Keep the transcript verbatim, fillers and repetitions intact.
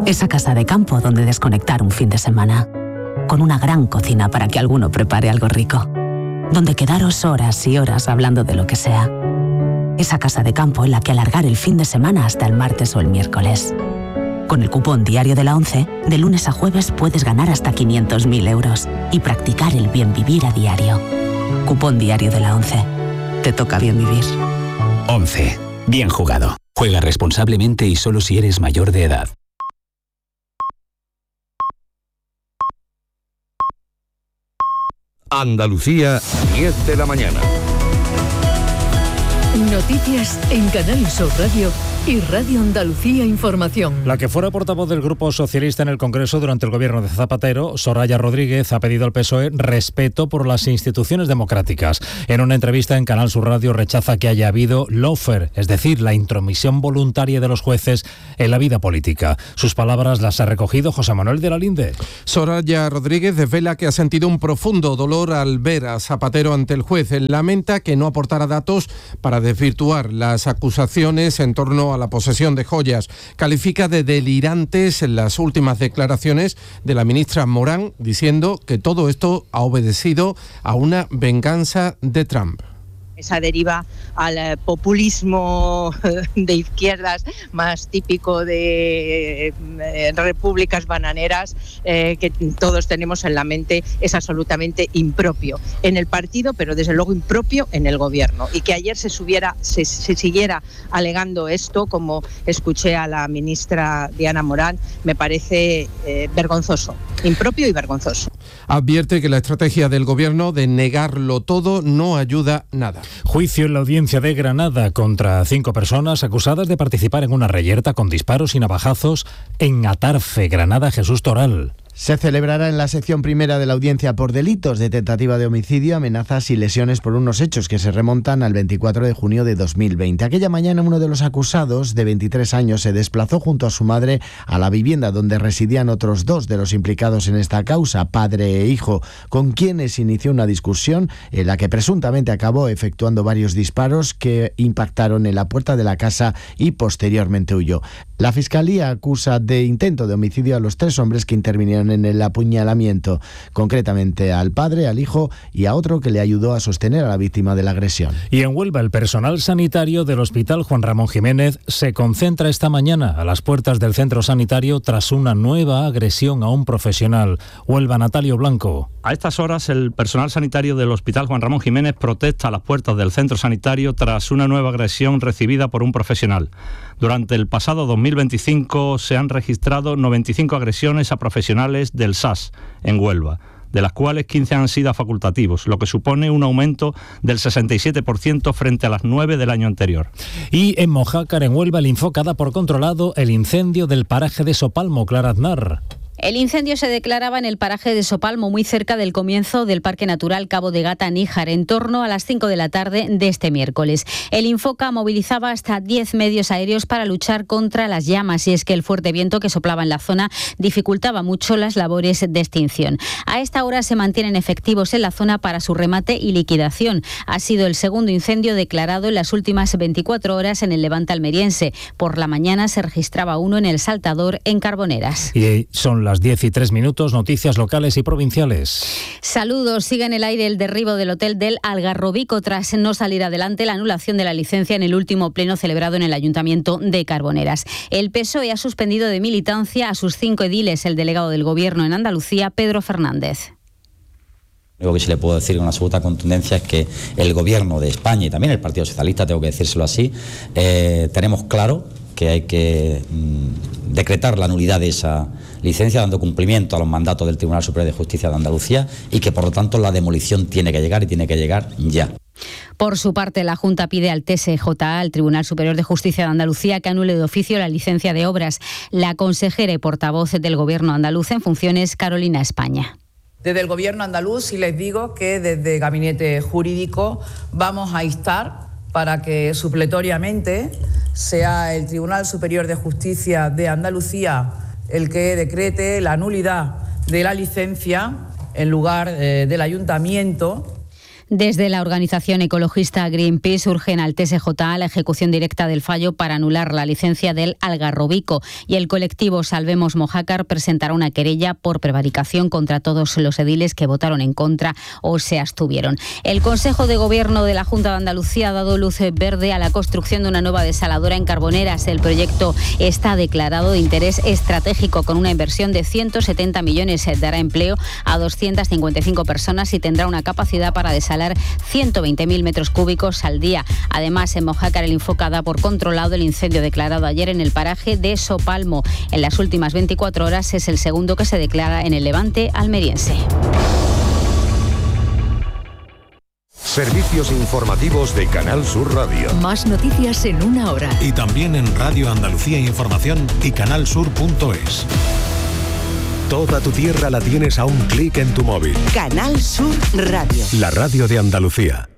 Esa casa de campo donde desconectar un fin de semana. Con una gran cocina para que alguno prepare algo rico. Donde quedaros horas y horas hablando de lo que sea. Esa casa de campo en la que alargar el fin de semana hasta el martes o el miércoles. Con el cupón diario de la ONCE, de lunes a jueves puedes ganar hasta quinientos mil euros y practicar el bien vivir a diario. Cupón diario de la ONCE. Te toca bien vivir. ONCE. Bien jugado. Juega responsablemente y solo si eres mayor de edad. Andalucía, diez de la mañana. Noticias en Canal Sur Radio y Radio Andalucía Información. La que fuera portavoz del Grupo Socialista en el Congreso durante el gobierno de Zapatero, Soraya Rodríguez, ha pedido al P S O E respeto por las instituciones democráticas. En una entrevista en Canal Sur Radio rechaza que haya habido lawfare, es decir, la intromisión voluntaria de los jueces en la vida política. Sus palabras las ha recogido José Manuel de la Linde. Soraya Rodríguez desvela que ha sentido un profundo dolor al ver a Zapatero ante el juez. Lamenta que no aportara datos para desvirtuar las acusaciones en torno a la posesión de joyas. Califica de delirantes en las últimas declaraciones de la ministra Morán, diciendo que todo esto ha obedecido a una venganza de Trump. Esa deriva al populismo de izquierdas más típico de eh, repúblicas bananeras eh, que todos tenemos en la mente es absolutamente impropio en el partido, pero desde luego impropio en el gobierno. Y que ayer se, subiera, se, se siguiera alegando esto, como escuché a la ministra Diana Morán, me parece eh, vergonzoso, impropio y vergonzoso. Advierte que la estrategia del gobierno de negarlo todo no ayuda nada. Juicio en la audiencia de Granada contra cinco personas acusadas de participar en una reyerta con disparos y navajazos en Atarfe, Granada. Jesús Toral. Se celebrará en la sección primera de la audiencia por delitos de tentativa de homicidio, amenazas y lesiones por unos hechos que se remontan al veinticuatro de junio de dos mil veinte. Aquella mañana uno de los acusados, de veintitrés años, se desplazó junto a su madre a la vivienda donde residían otros dos de los implicados en esta causa, padre e hijo, con quienes inició una discusión en la que presuntamente acabó efectuando varios disparos que impactaron en la puerta de la casa y posteriormente huyó. La Fiscalía acusa de intento de homicidio a los tres hombres que intervinieron en el apuñalamiento, concretamente al padre, al hijo y a otro que le ayudó a sostener a la víctima de la agresión. Y en Huelva, el personal sanitario del Hospital Juan Ramón Jiménez se concentra esta mañana a las puertas del centro sanitario tras una nueva agresión a un profesional. Huelva, Natalio Blanco. A estas horas, el personal sanitario del Hospital Juan Ramón Jiménez protesta a las puertas del centro sanitario tras una nueva agresión recibida por un profesional. Durante el pasado dos mil veinticinco se han registrado noventa y cinco agresiones a profesionales del S A S en Huelva, de las cuales quince han sido facultativos, lo que supone un aumento del sesenta y siete por ciento frente a las nueve del año anterior. Y en Mojácar, en Huelva, el Infoca da por controlado el incendio del paraje de Sopalmo. Clara Aznar. El incendio se declaraba en el paraje de Sopalmo, muy cerca del comienzo del Parque Natural Cabo de Gata-Níjar, en torno a las cinco de la tarde de este miércoles. El Infoca movilizaba hasta diez medios aéreos para luchar contra las llamas, y es que el fuerte viento que soplaba en la zona dificultaba mucho las labores de extinción. A esta hora se mantienen efectivos en la zona para su remate y liquidación. Ha sido el segundo incendio declarado en las últimas veinticuatro horas en el Levante almeriense. Por la mañana se registraba uno en el Saltador, en Carboneras. Y son las diez y tres minutos, noticias locales y provinciales. Saludos. Sigue en el aire el derribo del hotel del Algarrobico tras no salir adelante la anulación de la licencia en el último pleno celebrado en el Ayuntamiento de Carboneras. El P S O E ha suspendido de militancia a sus cinco ediles, el delegado del Gobierno en Andalucía, Pedro Fernández. Lo único que sí le puedo decir con absoluta contundencia es que el Gobierno de España y también el Partido Socialista, tengo que decírselo así, eh, tenemos claro que hay que mmm, decretar la nulidad de esa licencia, dando cumplimiento a los mandatos del Tribunal Superior de Justicia de Andalucía, y que por lo tanto la demolición tiene que llegar y tiene que llegar ya. Por su parte, la Junta pide al T S J A, al Tribunal Superior de Justicia de Andalucía, que anule de oficio la licencia de obras. La consejera y portavoz del Gobierno andaluz en funciones, Carolina España. Desde el Gobierno andaluz, sí les digo que desde el Gabinete Jurídico vamos a instar para que supletoriamente sea el Tribunal Superior de Justicia de Andalucía el que decrete la nulidad de la licencia en lugar eh, del Ayuntamiento. Desde la organización ecologista Greenpeace urgen al T S J a la ejecución directa del fallo para anular la licencia del Algarrobico, y el colectivo Salvemos Mojácar presentará una querella por prevaricación contra todos los ediles que votaron en contra o se abstuvieron. El Consejo de Gobierno de la Junta de Andalucía ha dado luz verde a la construcción de una nueva desaladora en Carboneras. El proyecto está declarado de interés estratégico con una inversión de ciento setenta millones. Dará empleo a doscientas cincuenta y cinco personas y tendrá una capacidad para desalar ciento veinte mil metros cúbicos al día. Además, en Mojácar el Infoca da por controlado el incendio declarado ayer en el paraje de Sopalmo. En las últimas veinticuatro horas es el segundo que se declara en el Levante almeriense. Servicios informativos de Canal Sur Radio. Más noticias en una hora. Y también en Radio Andalucía Información y canalsur punto es. Toda tu tierra la tienes a un clic en tu móvil. Canal Sur Radio. La radio de Andalucía.